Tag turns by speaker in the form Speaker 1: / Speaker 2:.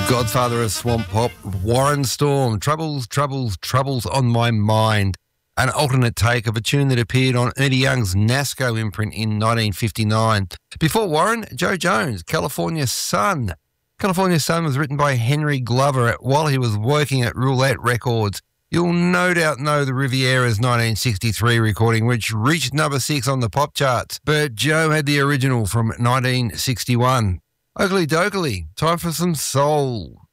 Speaker 1: Godfather of swamp pop, Warren Storm, Troubles, Troubles, Troubles on My Mind, an alternate take of a tune that appeared on Ernie Young's NASCO imprint in 1959. Before Warren, Joe Jones, California Sun. California Sun was written by Henry Glover while he was working at Roulette Records. You'll no doubt know the Riviera's 1963 recording, which reached number 6 on the pop charts, but Joe had the original from 1961. Oakley Dokley, time for some soul.